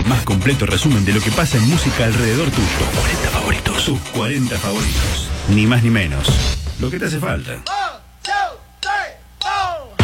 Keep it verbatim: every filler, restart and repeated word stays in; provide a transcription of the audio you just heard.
más completo resumen de lo que pasa en música alrededor tuyo. cuarenta favoritos. Tus cuarenta favoritos. Ni más ni menos. Lo que te hace falta.